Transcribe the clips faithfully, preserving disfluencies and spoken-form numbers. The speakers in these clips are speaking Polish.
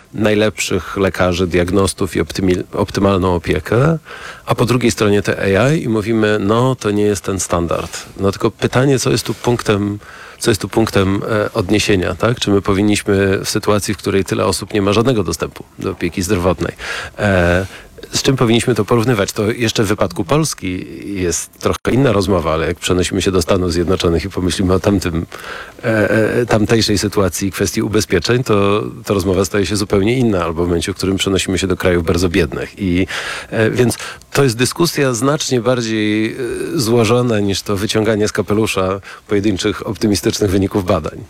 najlepszych lekarzy, diagnostów i optymi- optymalną opiekę, a po drugiej stronie te A I i mówimy, no to nie jest ten standard. No tylko pytanie, co jest tu punktem, co jest tu punktem e, odniesienia, tak? Czy my powinniśmy w sytuacji, w której tyle osób nie ma żadnego dostępu do opieki zdrowotnej, e, z czym powinniśmy to porównywać? To jeszcze w wypadku Polski jest trochę inna rozmowa, ale jak przenosimy się do Stanów Zjednoczonych i pomyślimy o tamtym, e, e, tamtejszej sytuacji i kwestii ubezpieczeń, to, to rozmowa staje się zupełnie inna, albo w momencie, w którym przenosimy się do krajów bardzo biednych. I e, więc to jest dyskusja znacznie bardziej e, złożona niż to wyciąganie z kapelusza pojedynczych optymistycznych wyników badań.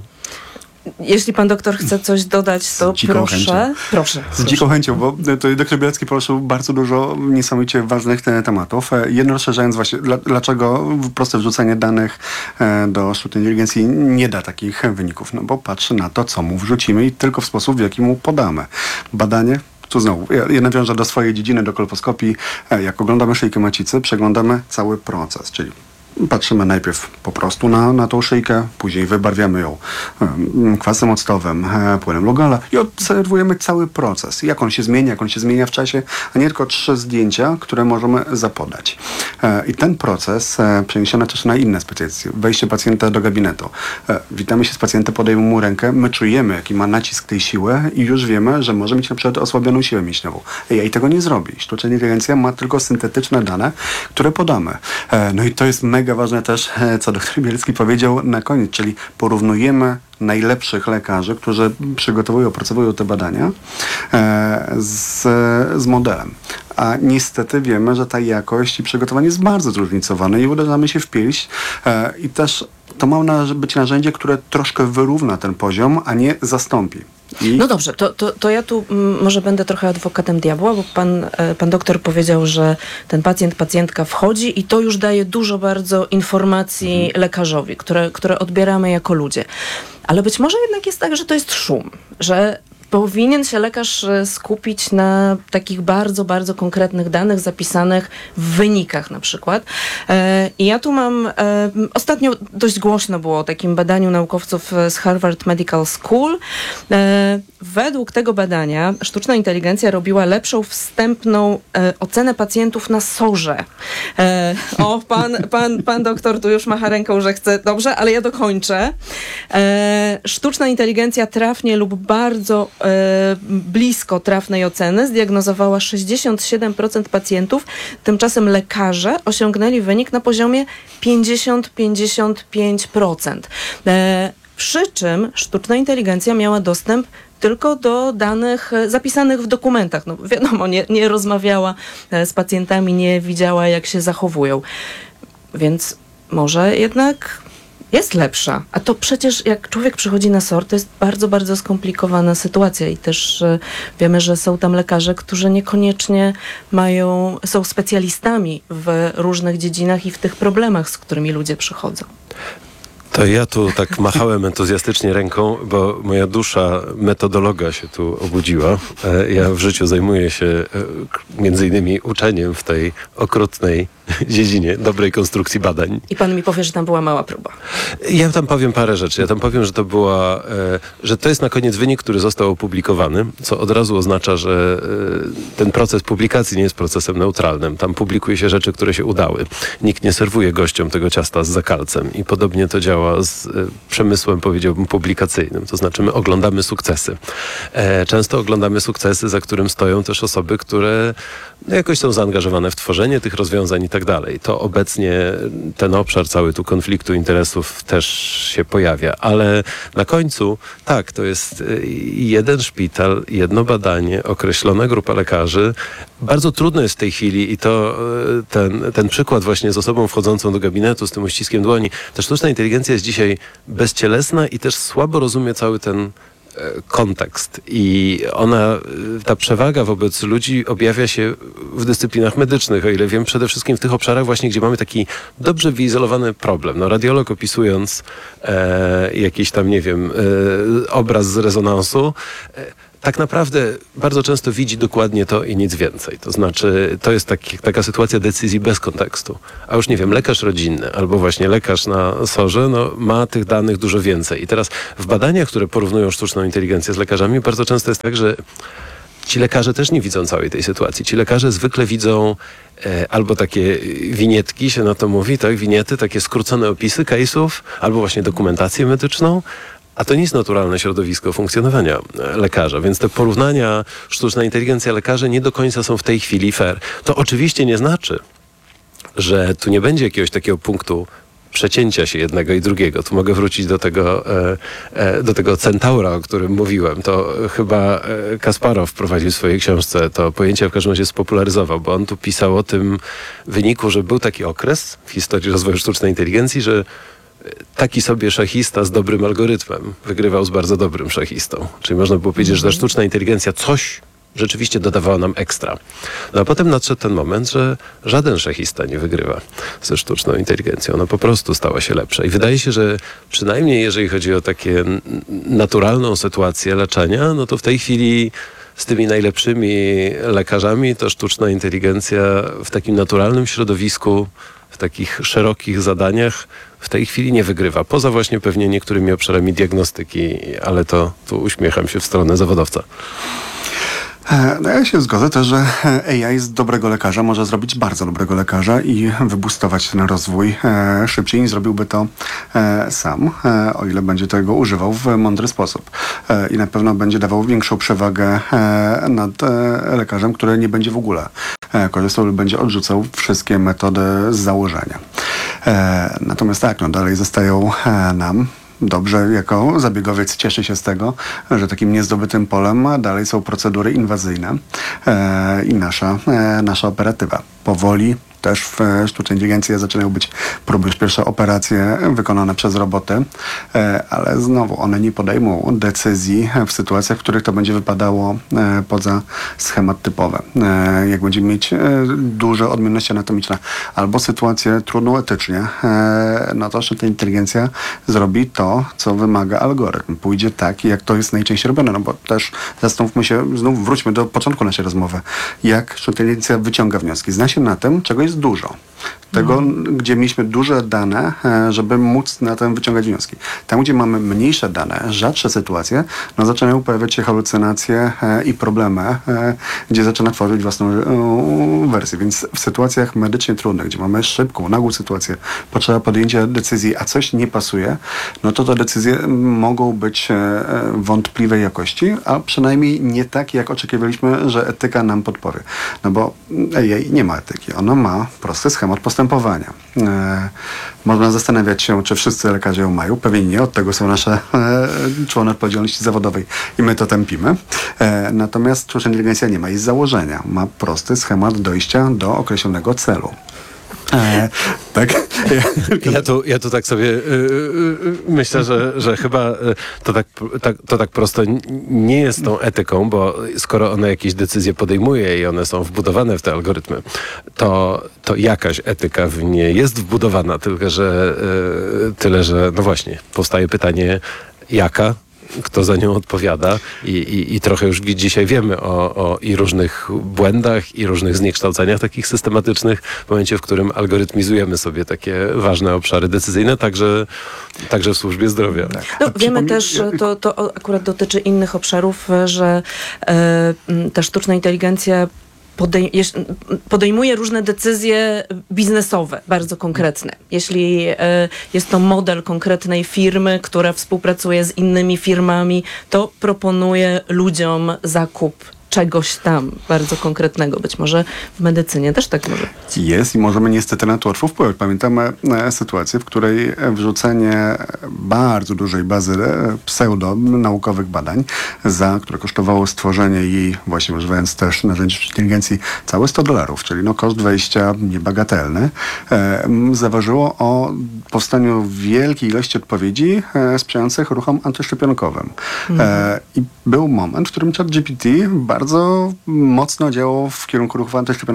Jeśli pan doktor chce coś dodać, to proszę. Chęcią. Proszę. Z dziką chęcią, bo to doktor Bielecki poruszył bardzo dużo niesamowicie ważnych te, tematów. Jedno rozszerzając właśnie, dla, dlaczego proste wrzucenie danych do sztucznej inteligencji nie da takich wyników. No bo patrzy na to, co mu wrzucimy i tylko w sposób, w jaki mu podamy. Badanie. Tu znowu, ja, ja nawiążę do swojej dziedziny, do kolposkopii. Jak oglądamy szyjkę macicy, przeglądamy cały proces, czyli patrzymy najpierw po prostu na, na tą szyjkę, później wybarwiamy ją um, kwasem octowym, e, płynem Lugala i obserwujemy cały proces. Jak on się zmienia, jak on się zmienia w czasie, a nie tylko trzy zdjęcia, które możemy zapodać. E, I ten proces e, przeniesiony też na inne specjalizacje. Wejście pacjenta do gabinetu. E, witamy się z pacjentem, podajemy mu rękę, my czujemy, jaki ma nacisk tej siły i już wiemy, że może mieć na przykład osłabioną siłę mięśniową. A i tego nie zrobi. Sztuczna inteligencja ma tylko syntetyczne dane, które podamy. E, no i to jest mega ważne też, co doktor Bielecki powiedział na koniec, czyli porównujemy najlepszych lekarzy, którzy przygotowują, opracowują te badania e, z, z modelem. A niestety wiemy, że ta jakość i przygotowanie jest bardzo zróżnicowane i uderzamy się w pierś e, i też to ma na, być narzędzie, które troszkę wyrówna ten poziom, a nie zastąpi. I... No dobrze, to, to, to ja tu m, może będę trochę adwokatem diabła, bo pan, e, pan doktor powiedział, że ten pacjent, pacjentka wchodzi i to już daje dużo bardzo informacji mhm. lekarzowi, które, które odbieramy jako ludzie. Ale być może jednak jest tak, że to jest szum, że powinien się lekarz skupić na takich bardzo, bardzo konkretnych danych zapisanych w wynikach na przykład. I ja tu mam, ostatnio dość głośno było o takim badaniu naukowców z Harvard Medical School. Według tego badania sztuczna inteligencja robiła lepszą wstępną ocenę pacjentów na sorze. O, pan, pan, pan doktor tu już macha ręką, że chce, dobrze, ale ja dokończę. Sztuczna inteligencja trafnie lub bardzo blisko trafnej oceny zdiagnozowała sześćdziesiąt siedem procent pacjentów, tymczasem lekarze osiągnęli wynik na poziomie pięćdziesiąt do pięćdziesięciu pięciu procent. Przy czym sztuczna inteligencja miała dostęp tylko do danych zapisanych w dokumentach. No wiadomo, nie, nie rozmawiała z pacjentami, nie widziała, jak się zachowują. Więc może jednak jest lepsza. A to przecież jak człowiek przychodzi na S O R, to jest bardzo, bardzo skomplikowana sytuacja i też y, wiemy, że są tam lekarze, którzy niekoniecznie mają, są specjalistami w różnych dziedzinach i w tych problemach, z którymi ludzie przychodzą. To ja tu tak machałem entuzjastycznie ręką, bo moja dusza metodologa się tu obudziła. Ja w życiu zajmuję się między innymi uczeniem w tej okrutnej dziedzinie dobrej konstrukcji badań. I pan mi powie, że tam była mała próba. Ja tam powiem parę rzeczy. Ja tam powiem, że to była, że to jest na koniec wynik, który został opublikowany, co od razu oznacza, że ten proces publikacji nie jest procesem neutralnym. Tam publikuje się rzeczy, które się udały. Nikt nie serwuje gościom tego ciasta z zakalcem i podobnie to działa z przemysłem, powiedziałbym, publikacyjnym. To znaczy my oglądamy sukcesy. Często oglądamy sukcesy, za którym stoją też osoby, które no, jakoś są zaangażowane w tworzenie tych rozwiązań i tak dalej. To obecnie ten obszar cały tu konfliktu interesów też się pojawia. Ale na końcu tak, to jest jeden szpital, jedno badanie, określona grupa lekarzy. Bardzo trudno jest w tej chwili i to ten, ten przykład właśnie z osobą wchodzącą do gabinetu z tym uściskiem dłoni. Ta sztuczna inteligencja jest dzisiaj bezcielesna i też słabo rozumie cały ten kontekst i ona, ta przewaga wobec ludzi objawia się w dyscyplinach medycznych, o ile wiem, przede wszystkim w tych obszarach właśnie, gdzie mamy taki dobrze wyizolowany problem. No, radiolog opisując e, jakiś tam, nie wiem, e, obraz z rezonansu, e, tak naprawdę bardzo często widzi dokładnie to i nic więcej. To znaczy, to jest taki, taka sytuacja decyzji bez kontekstu. A już nie wiem, lekarz rodzinny albo właśnie lekarz na sorze, no, ma tych danych dużo więcej. I teraz w badaniach, które porównują sztuczną inteligencję z lekarzami, bardzo często jest tak, że ci lekarze też nie widzą całej tej sytuacji. Ci lekarze zwykle widzą e, albo takie winietki, się na to mówi, tak, winiety, takie skrócone opisy case'ów, albo właśnie dokumentację medyczną, a to nie jest naturalne środowisko funkcjonowania e, lekarza, więc te porównania sztuczna inteligencja lekarze nie do końca są w tej chwili fair. To oczywiście nie znaczy, że tu nie będzie jakiegoś takiego punktu przecięcia się jednego i drugiego. Tu mogę wrócić do tego, e, e, do tego centaura, o którym mówiłem. To chyba e, Kasparow wprowadził w swojej książce to pojęcie, w każdym razie spopularyzował, bo on tu pisał o tym wyniku, że był taki okres w historii rozwoju sztucznej inteligencji, że taki sobie szachista z dobrym algorytmem wygrywał z bardzo dobrym szachistą. Czyli można było powiedzieć, że ta sztuczna inteligencja coś rzeczywiście dodawała nam ekstra. No a potem nadszedł ten moment, że żaden szachista nie wygrywa ze sztuczną inteligencją. Ona po prostu stała się lepsza. I wydaje się, że przynajmniej jeżeli chodzi o takie n- naturalną sytuację leczenia, no to w tej chwili z tymi najlepszymi lekarzami to sztuczna inteligencja w takim naturalnym środowisku, w takich szerokich zadaniach w tej chwili nie wygrywa. Poza właśnie pewnie niektórymi obszarami diagnostyki, ale to tu uśmiecham się w stronę zawodowca. No ja się zgodzę też, że A I z dobrego lekarza może zrobić bardzo dobrego lekarza i wybustować ten rozwój e, szybciej niż zrobiłby to e, sam, e, o ile będzie tego używał w mądry sposób. E, I na pewno będzie dawał większą przewagę e, nad e, lekarzem, który nie będzie w ogóle e, korzystał lub będzie odrzucał wszystkie metody z założenia. E, natomiast tak, no dalej zostają e, nam dobrze, jako zabiegowiec cieszy się z tego, że takim niezdobytym polem dalej są procedury inwazyjne e, i nasza, e, nasza operatywa. Powoli też w sztucznej inteligencji zaczynają być próby, już pierwsze operacje wykonane przez roboty, e, ale znowu one nie podejmą decyzji w sytuacjach, w których to będzie wypadało e, poza schemat typowy. E, jak będziemy mieć e, duże odmienności anatomiczne albo sytuację trudną etycznie, e, no to sztuczna inteligencja zrobi to, co wymaga algorytm. Pójdzie tak, jak to jest najczęściej robione, no bo też zastanówmy się, znów wróćmy do początku naszej rozmowy, jak sztuczna inteligencja wyciąga wnioski. Zna się na tym, czego jest dużo. Tego, mhm. gdzie mieliśmy duże dane, żeby móc na tym wyciągać wnioski. Tam, gdzie mamy mniejsze dane, rzadsze sytuacje, no zaczynają pojawiać się halucynacje i problemy, gdzie zaczyna tworzyć własną wersję. Więc w sytuacjach medycznie trudnych, gdzie mamy szybką, nagłą sytuację, potrzeba podjęcia decyzji, a coś nie pasuje, no to te decyzje mogą być wątpliwej jakości, a przynajmniej nie tak, jak oczekiwaliśmy, że etyka nam podpowie. No bo A I nie ma etyki. Ona ma prosty schemat postępowania. E, można zastanawiać się, czy wszyscy lekarze ją mają. Pewnie nie. Od tego są nasze e, człony odpowiedzialności zawodowej i my to tępimy. E, natomiast sztuczna inteligencja nie ma jej z założenia. Ma prosty schemat dojścia do określonego celu. E, tak. Ja tu, ja tu tak sobie y, y, myślę, że, że chyba y, to, tak, tak, to tak prosto nie jest tą etyką, bo skoro ona jakieś decyzje podejmuje i one są wbudowane w te algorytmy, to, to jakaś etyka w nie jest wbudowana, tylko że y, tyle, że no właśnie, powstaje pytanie, jaka? Kto za nią odpowiada i, i, i trochę już dzisiaj wiemy o, o i różnych błędach i różnych zniekształceniach takich systematycznych w momencie, w którym algorytmizujemy sobie takie ważne obszary decyzyjne, także, także w służbie zdrowia. Tak. No, wiemy też, że to, to akurat dotyczy innych obszarów, że e, ta sztuczna inteligencja Podej- podejmuje różne decyzje biznesowe, bardzo konkretne. Jeśli y, jest to model konkretnej firmy, która współpracuje z innymi firmami, to proponuje ludziom zakup czegoś tam bardzo konkretnego. Być może w medycynie też tak może być. Jest i możemy niestety na to łatwo wpływać. Pamiętamy e, sytuację, w której wrzucenie bardzo dużej bazy e, pseudo-naukowych badań, za które kosztowało stworzenie jej, właśnie używając też narzędzi inteligencji, całe sto dolarów, czyli no koszt wejścia niebagatelny, e, zaważyło o powstaniu wielkiej ilości odpowiedzi e, sprzyjających ruchom antyszczepionkowym. Mhm. E, I był moment, w którym ChatGPT bardzo mocno działał w kierunku ruchów antyszczepionkowych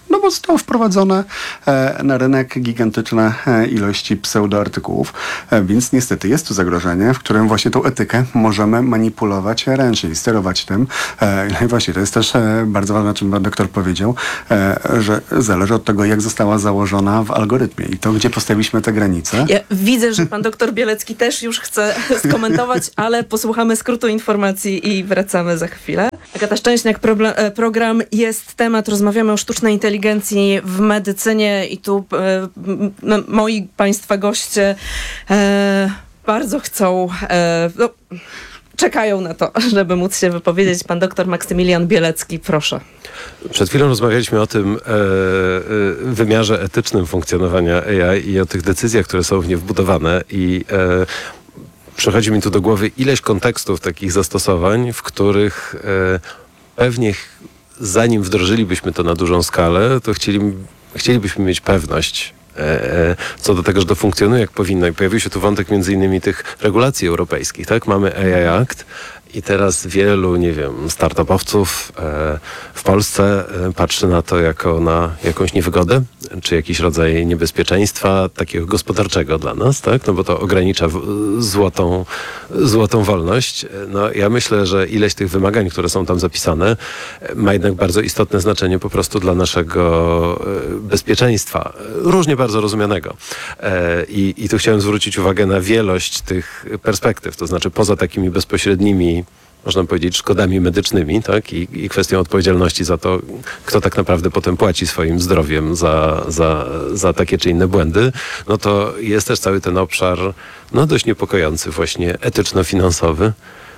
No bo zostało wprowadzone e, na rynek gigantyczne e, ilości pseudoartykułów, e, więc niestety jest tu zagrożenie, w którym właśnie tą etykę możemy manipulować ręcznie i sterować tym. E, no i właśnie to jest też e, bardzo ważne, o czym pan doktor powiedział, e, że zależy od tego, jak została założona w algorytmie i to, gdzie postawiliśmy te granice. Ja widzę, że pan doktor Bielecki też już chce skomentować, ale posłuchamy skrótu informacji i wracamy za chwilę. Agata Szczęśniak, problem, program Jest Temat. Rozmawiamy o sztucznej inteligencji w medycynie i tu e, m, moi państwa goście e, bardzo chcą, e, no, czekają na to, żeby móc się wypowiedzieć. Pan doktor Maksymilian Bielecki, proszę. Przed chwilą rozmawialiśmy o tym e, e, wymiarze etycznym funkcjonowania A I i o tych decyzjach, które są w nie wbudowane i e, przychodzi mi tu do głowy ileś kontekstów takich zastosowań, w których e, pewnie ch- zanim wdrożylibyśmy to na dużą skalę, to chcieli, chcielibyśmy mieć pewność e, e, co do tego, że to funkcjonuje jak powinno. I pojawił się tu wątek między innymi tych regulacji europejskich. Tak? Mamy A I Act i teraz wielu, nie wiem, startupowców e, w Polsce e, patrzy na to jako na jakąś niewygodę, czy jakiś rodzaj niebezpieczeństwa takiego gospodarczego dla nas, tak? No bo to ogranicza w, złotą, złotą wolność. No ja myślę, że ileś tych wymagań, które są tam zapisane, e, ma jednak bardzo istotne znaczenie po prostu dla naszego e, bezpieczeństwa, różnie bardzo rozumianego. E, i, I tu chciałem zwrócić uwagę na wielość tych perspektyw, to znaczy poza takimi bezpośrednimi, można powiedzieć, szkodami medycznymi, tak? I, i kwestią odpowiedzialności za to, kto tak naprawdę potem płaci swoim zdrowiem za, za, za takie czy inne błędy, no to jest też cały ten obszar, no dość niepokojący właśnie etyczno-finansowy.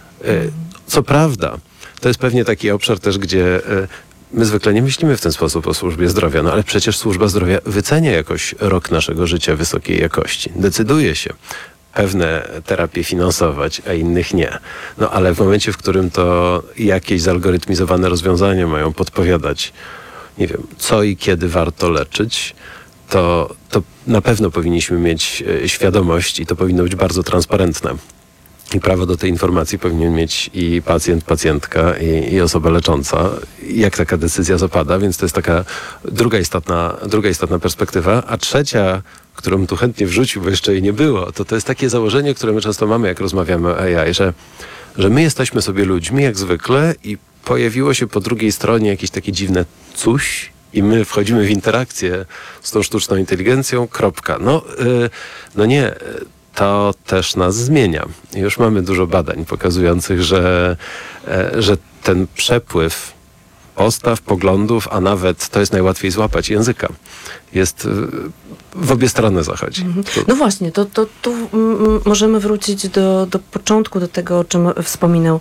Co prawda, to jest pewnie taki obszar też, gdzie my zwykle nie myślimy w ten sposób o służbie zdrowia, no ale przecież służba zdrowia wycenia jakoś rok naszego życia wysokiej jakości. Decyduje się pewne terapie finansować, a innych nie. No ale w momencie, w którym to jakieś zalgorytmizowane rozwiązania mają podpowiadać, nie wiem, co i kiedy warto leczyć, to, to na pewno powinniśmy mieć e, świadomość i to powinno być bardzo transparentne. I prawo do tej informacji powinien mieć i pacjent, pacjentka, i, i osoba lecząca, jak taka decyzja zapada, więc to jest taka druga istotna, druga istotna perspektywa. A trzecia, którą tu chętnie wrzucił, bo jeszcze jej nie było, to to jest takie założenie, które my często mamy, jak rozmawiamy o A I, że, że my jesteśmy sobie ludźmi, jak zwykle, i pojawiło się po drugiej stronie jakieś takie dziwne coś, i my wchodzimy w interakcję z tą sztuczną inteligencją, kropka. No, yy, no nie, to też nas zmienia. Już mamy dużo badań pokazujących, że, e, że ten przepływ postaw, poglądów, a nawet to jest najłatwiej złapać języka, jest w obie strony zachodzi. Mhm. No właśnie, to, to tu mm, możemy wrócić do, do początku, do tego, o czym wspominał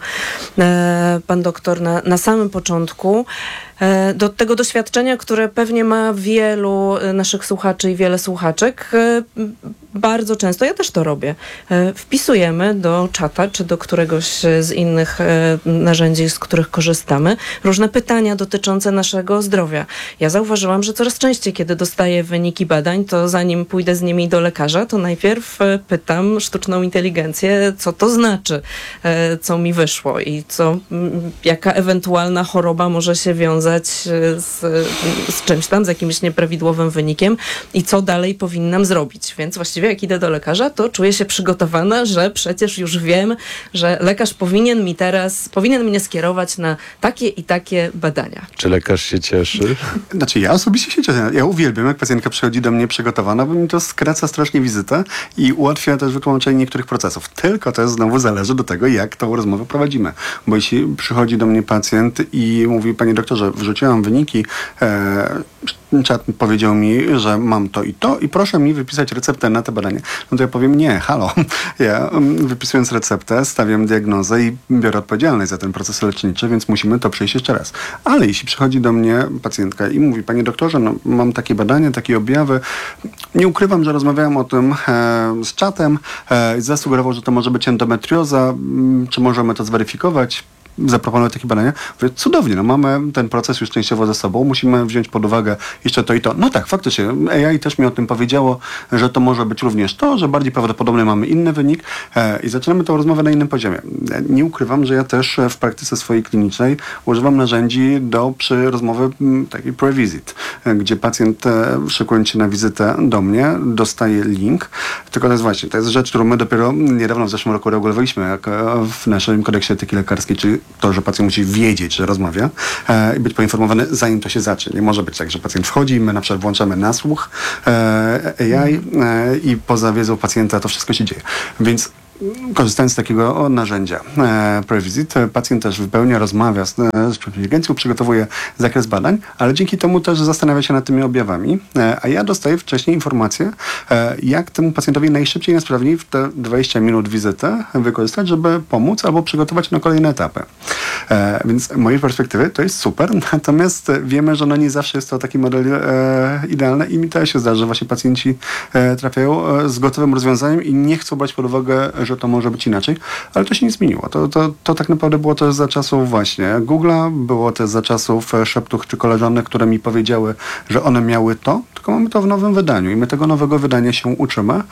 e, pan doktor na, na samym początku. E, do tego doświadczenia, które pewnie ma wielu naszych słuchaczy i wiele słuchaczek. E, bardzo często, ja też to robię, e, wpisujemy do czata, czy do któregoś z innych e, narzędzi, z których korzystamy, różne pytania dotyczące naszego zdrowia. Ja zauważyłam, że coraz częściej, kiedy dostaję wyniki badań, to zanim pójdę z nimi do lekarza, to najpierw e, pytam sztuczną inteligencję, co to znaczy, e, co mi wyszło i co, m, jaka ewentualna choroba może się wiązać z, z czymś tam, z jakimś nieprawidłowym wynikiem i co dalej powinnam zrobić. Więc właściwie jak idę do lekarza, to czuję się przygotowana, że przecież już wiem, że lekarz powinien mi teraz, powinien mnie skierować na takie i takie badania. Czy lekarz się cieszy? Znaczy ja osobiście się cieszę. Ja uwielbiam, jak pacjentka przychodzi do mnie przygotowana, bo mi to skraca strasznie wizytę i ułatwia też wytłumaczenie niektórych procesów. Tylko to znowu zależy do tego, jak tą rozmowę prowadzimy. Bo jeśli przychodzi do mnie pacjent i mówi, panie doktorze, wrzuciłam wyniki, e, czat powiedział mi, że mam to i to i proszę mi wypisać receptę na te badania. No to ja powiem, nie, halo. Ja um, wypisując receptę, stawiam diagnozę i biorę odpowiedzialność za ten proces leczniczy, więc musimy to przejść jeszcze raz. Ale jeśli przychodzi do mnie pacjentka i mówi, panie doktorze, no, mam takie badania, takie objawy, nie ukrywam, że rozmawiałem o tym e, z czatem, e, zasugerował, że to może być endometrioza, m, czy możemy to zweryfikować? zaproponować takie badania. Mówię, cudownie, no mamy ten proces już częściowo ze sobą, musimy wziąć pod uwagę jeszcze to i to. No tak, faktycznie, A I też mi o tym powiedziało, że to może być również to, że bardziej prawdopodobnie mamy inny wynik e, i zaczynamy tą rozmowę na innym poziomie. Nie ukrywam, że ja też w praktyce swojej klinicznej używam narzędzi do przy rozmowy m, takiej pre-visit, e, gdzie pacjent e, szykując się na wizytę do mnie, dostaje link, tylko to jest właśnie, to jest rzecz, którą my dopiero niedawno w zeszłym roku regulowaliśmy jak e, w naszym kodeksie etyki lekarskiej, czyli to, że pacjent musi wiedzieć, że rozmawia e, i być poinformowany, zanim to się zacznie. Nie może być tak, że pacjent wchodzi, my na przykład włączamy nasłuch e, A I e, i poza wiedzą pacjenta to wszystko się dzieje. Więc korzystając z takiego narzędzia e, pre-visit, pacjent też wypełnia, rozmawia z, z sztuczną inteligencją, przygotowuje zakres badań, ale dzięki temu też zastanawia się nad tymi objawami, e, a ja dostaję wcześniej informację, e, jak temu pacjentowi najszybciej i najsprawniej w te dwadzieścia minut wizyty wykorzystać, żeby pomóc albo przygotować na kolejne etapy. E, więc z mojej perspektywy to jest super, natomiast wiemy, że no nie zawsze jest to taki model e, idealny i mi też się zdarza, że właśnie pacjenci e, trafiają e, z gotowym rozwiązaniem i nie chcą brać pod uwagę, że to może być inaczej, ale to się nie zmieniło. To, to, to tak naprawdę było też za czasów właśnie Google'a, było też za czasów szeptów czy koleżanek, które mi powiedziały, że one miały to, tylko mamy to w nowym wydaniu i my tego nowego wydania się uczymy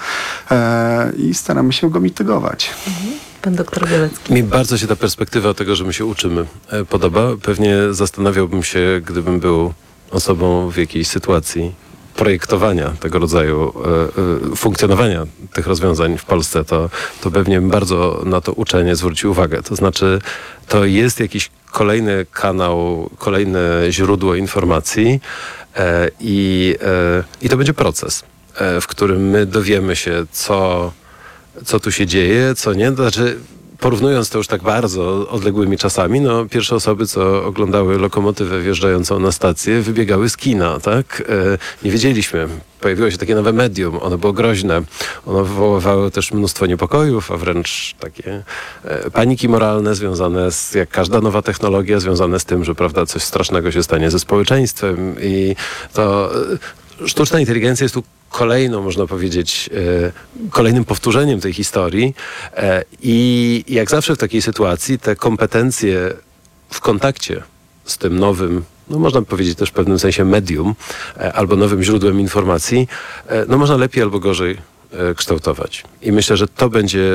e, i staramy się go mitygować. Mhm. Pan doktor Bielecki. Mi bardzo się ta perspektywa tego, że my się uczymy, e, podoba. Pewnie zastanawiałbym się, gdybym był osobą w jakiejś sytuacji projektowania tego rodzaju e, e, funkcjonowania tych rozwiązań w Polsce, to, to pewnie bym bardzo na to uczenie zwrócił uwagę. To znaczy, to jest jakiś kolejny kanał, kolejne źródło informacji e, i, e, i to będzie proces, e, w którym my dowiemy się, co, co tu się dzieje, co nie. To znaczy, porównując to już tak bardzo odległymi czasami, no pierwsze osoby, co oglądały lokomotywę wjeżdżającą na stację, wybiegały z kina, tak? E, nie wiedzieliśmy. Pojawiło się takie nowe medium, ono było groźne. Ono wywoływało też mnóstwo niepokojów, a wręcz takie e, paniki moralne związane z, jak każda nowa technologia, związane z tym, że prawda, coś strasznego się stanie ze społeczeństwem i to e, sztuczna inteligencja jest tu kolejną, można powiedzieć, e, kolejnym powtórzeniem tej historii e, i jak zawsze w takiej sytuacji te kompetencje w kontakcie z tym nowym, no można powiedzieć też w pewnym sensie medium e, albo nowym źródłem informacji, e, no można lepiej albo gorzej e, kształtować. I myślę, że to będzie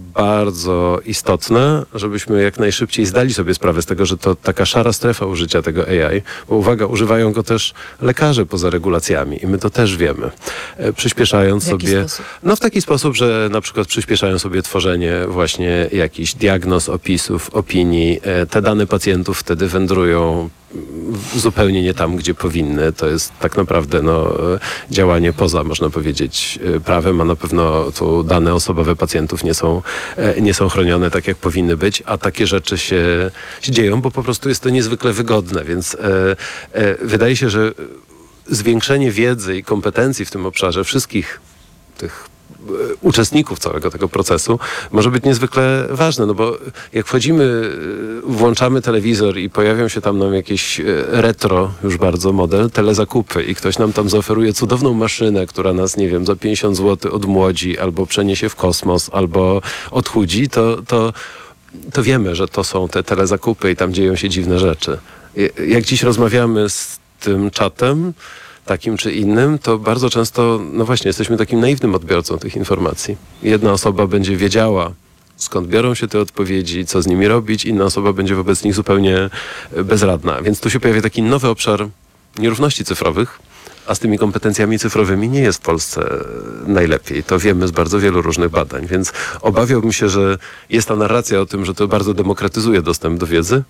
bardzo istotne, żebyśmy jak najszybciej zdali sobie sprawę z tego, że to taka szara strefa użycia tego A I, bo uwaga, używają go też lekarze poza regulacjami i my to też wiemy. E, przyspieszając W jaki sobie... sposób? No w taki sposób, że na przykład przyspieszają sobie tworzenie właśnie jakichś diagnoz, opisów, opinii. E, te dane pacjentów wtedy wędrują w- zupełnie nie tam, gdzie powinny. To jest tak naprawdę no, e, działanie poza, można powiedzieć, e, prawem, a na pewno tu dane osobowe pacjentów nie są, e, nie są chronione tak, jak powinny być, a takie rzeczy się, się dzieją, bo po prostu jest to niezwykle wygodne, więc e, e, wydaje się, że zwiększenie wiedzy i kompetencji w tym obszarze wszystkich tych e, uczestników całego tego procesu może być niezwykle ważne, no bo jak wchodzimy, e, włączamy telewizor i pojawią się tam nam jakieś e, retro, już bardzo model, telezakupy i ktoś nam tam zaoferuje cudowną maszynę, która nas, nie wiem, za pięćdziesiąt złotych odmłodzi, albo przeniesie w kosmos, albo odchudzi, to, to, to wiemy, że to są te telezakupy i tam dzieją się dziwne rzeczy. I- Jak dziś rozmawiamy z tym czatem, takim czy innym, to bardzo często, no właśnie, jesteśmy takim naiwnym odbiorcą tych informacji. Jedna osoba będzie wiedziała, skąd biorą się te odpowiedzi, co z nimi robić, inna osoba będzie wobec nich zupełnie e, bezradna. Więc tu się pojawia taki nowy obszar nierówności cyfrowych, a z tymi kompetencjami cyfrowymi nie jest w Polsce e, najlepiej. To wiemy z bardzo wielu różnych badań, więc obawiałbym się, że jest ta narracja o tym, że to bardzo demokratyzuje dostęp do wiedzy.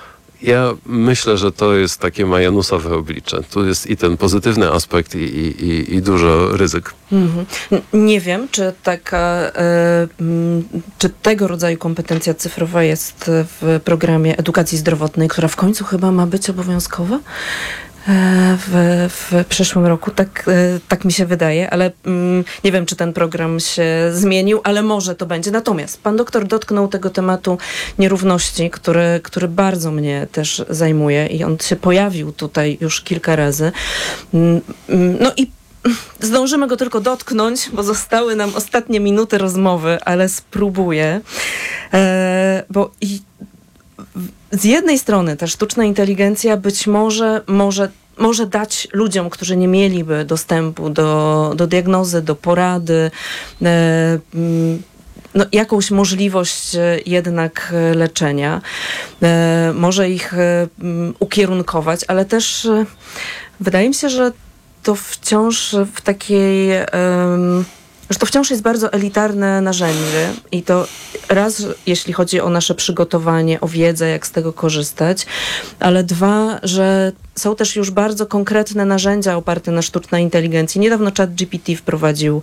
Ja myślę, że to jest takie majanusowe oblicze. Tu jest i ten pozytywny aspekt i, i, i, i dużo ryzyk. Mhm. N- Nie wiem, czy taka, e, m, czy tego rodzaju kompetencja cyfrowa jest w programie edukacji zdrowotnej, która w końcu chyba ma być obowiązkowa e, w, w przyszłym roku. Tak, e, tak mi się wydaje, ale mm, nie wiem, czy ten program się zmienił, ale może to będzie. Natomiast pan doktor dotknął tego tematu nierówności, który, który bardzo mnie też zajmuje i on się pojawił tutaj już kilka razy. Mm, mm, No i zdążymy go tylko dotknąć, bo zostały nam ostatnie minuty rozmowy, ale spróbuję. E, bo i z jednej strony ta sztuczna inteligencja być może może może dać ludziom, którzy nie mieliby dostępu do, do diagnozy, do porady, e, no, jakąś możliwość jednak leczenia. E, może ich e, ukierunkować, ale też e, wydaje mi się, że to wciąż w takiej... E, że to wciąż jest bardzo elitarne narzędzie i to raz, jeśli chodzi o nasze przygotowanie, o wiedzę, jak z tego korzystać, ale dwa, że są też już bardzo konkretne narzędzia oparte na sztucznej inteligencji. Niedawno ChatGPT wprowadził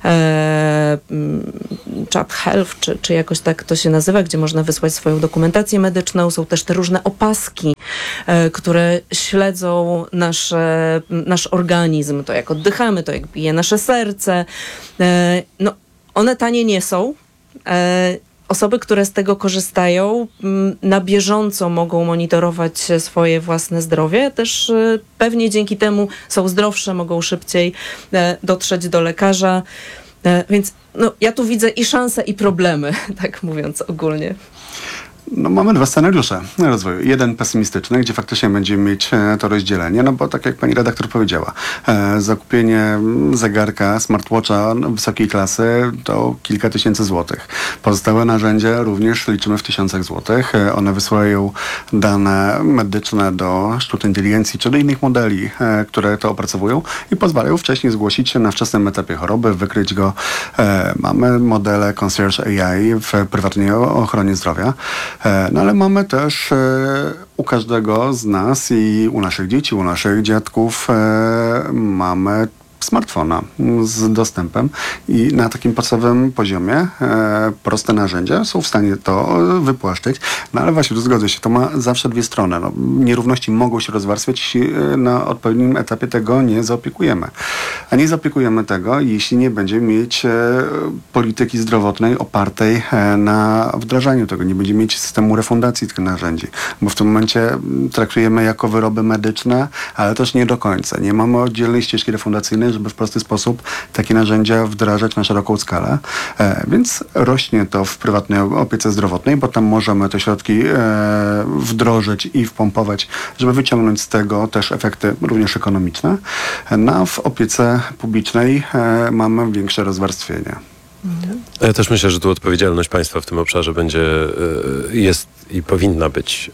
e, Chat Health, czy, czy jakoś tak to się nazywa, gdzie można wysłać swoją dokumentację medyczną. Są też te różne opaski, e, które śledzą nasze, nasz organizm, to jak oddychamy, to jak bije nasze serce. E, no, one tanie nie są. E, Osoby, które z tego korzystają, na bieżąco mogą monitorować swoje własne zdrowie. Też pewnie dzięki temu są zdrowsze, mogą szybciej dotrzeć do lekarza. Więc no, ja tu widzę i szanse, i problemy, tak mówiąc ogólnie. No, mamy dwa scenariusze rozwoju. Jeden pesymistyczny, gdzie faktycznie będziemy mieć e, to rozdzielenie, no bo tak jak pani redaktor powiedziała, e, zakupienie zegarka, smartwatcha wysokiej klasy to kilka tysięcy złotych. Pozostałe narzędzia również liczymy w tysiącach złotych. E, one wysyłają dane medyczne do sztucznej inteligencji czy do innych modeli, e, które to opracowują i pozwalają wcześniej zgłosić się na wczesnym etapie choroby, wykryć go. E, mamy modele Concierge A I w prywatnej ochronie zdrowia. No ale mamy też e, u każdego z nas i u naszych dzieci, u naszych dziadków e, mamy smartfona z dostępem i na takim podstawowym poziomie e, proste narzędzia są w stanie to wypłaszczyć. No ale właśnie, tu zgodzę się, to ma zawsze dwie strony. No, nierówności mogą się rozwarstwiać, jeśli na odpowiednim etapie tego nie zaopiekujemy. A nie zaopiekujemy tego, jeśli nie będziemy mieć e, polityki zdrowotnej opartej e, na wdrażaniu tego. Nie będziemy mieć systemu refundacji tych narzędzi, bo w tym momencie traktujemy jako wyroby medyczne, ale też nie do końca. Nie mamy oddzielnej ścieżki refundacyjnej, żeby w prosty sposób takie narzędzia wdrażać na szeroką skalę. E, więc rośnie to w prywatnej opiece zdrowotnej, bo tam możemy te środki e, wdrożyć i wpompować, żeby wyciągnąć z tego też efekty również ekonomiczne. No, w opiece publicznej e, mamy większe rozwarstwienie. Ja też myślę, że tu odpowiedzialność państwa w tym obszarze będzie, jest i powinna być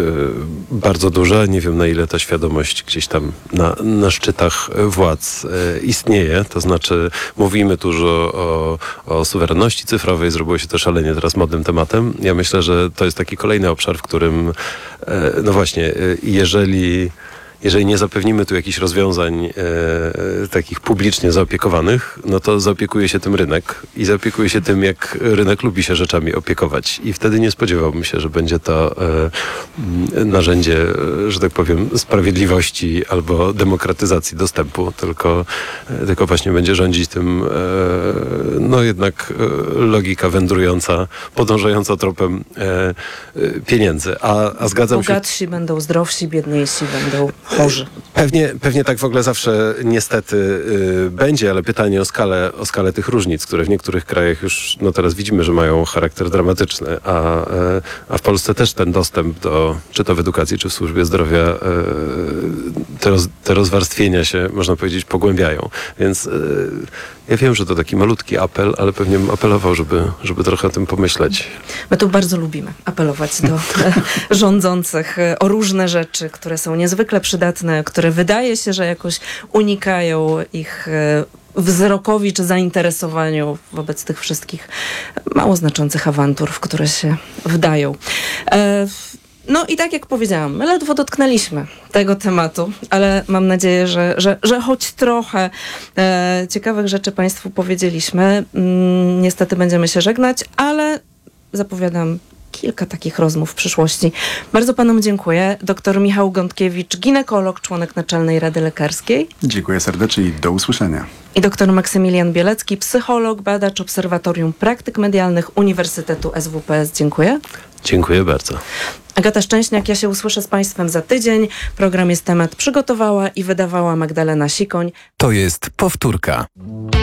bardzo duża. Nie wiem, na ile ta świadomość gdzieś tam na, na szczytach władz istnieje. To znaczy mówimy dużo o, o suwerenności cyfrowej. Zrobiło się to szalenie teraz modnym tematem. Ja myślę, że to jest taki kolejny obszar, w którym no właśnie, jeżeli Jeżeli nie zapewnimy tu jakichś rozwiązań e, takich publicznie zaopiekowanych, no to zaopiekuje się tym rynek i zaopiekuje się tym, jak rynek lubi się rzeczami opiekować. I wtedy nie spodziewałbym się, że będzie to e, narzędzie, że tak powiem, sprawiedliwości albo demokratyzacji dostępu, tylko, e, tylko właśnie będzie rządzić tym e, no jednak e, logika wędrująca, podążająca tropem e, e, pieniędzy. A, a zgadzam się... Bogatsi będą zdrowsi, biedniejsi będą chorzy. Pewnie, pewnie tak w ogóle zawsze niestety y, będzie, ale pytanie o skalę, o skalę tych różnic, które w niektórych krajach już no teraz widzimy, że mają charakter dramatyczny, a, y, a w Polsce też ten dostęp do, czy to w edukacji, czy w służbie zdrowia, y, te, roz, te rozwarstwienia się, można powiedzieć, pogłębiają. Więc y, ja wiem, że to taki malutki apel, ale pewnie bym apelował, żeby, żeby trochę o tym pomyśleć. My tu bardzo lubimy apelować do rządzących o różne rzeczy, które są niezwykle przydatne, które wydaje się, że jakoś unikają ich wzrokowi czy zainteresowaniu wobec tych wszystkich mało znaczących awantur, w które się wdają. E, No i tak jak powiedziałam, my ledwo dotknęliśmy tego tematu, ale mam nadzieję, że, że, że choć trochę e, ciekawych rzeczy Państwu powiedzieliśmy. Mm, niestety będziemy się żegnać, ale zapowiadam kilka takich rozmów w przyszłości. Bardzo Panom dziękuję. Doktor Michał Gądkiewicz, ginekolog, członek Naczelnej Rady Lekarskiej. Dziękuję serdecznie i do usłyszenia. I doktor Maksymilian Bielecki, psycholog, badacz Obserwatorium Praktyk Medialnych Uniwersytetu S W P S. Dziękuję. Dziękuję bardzo. Agata Szczęśniak, ja się usłyszę z Państwem za tydzień. Program Jest Temat przygotowała i wydawała Magdalena Sikoń. To jest powtórka.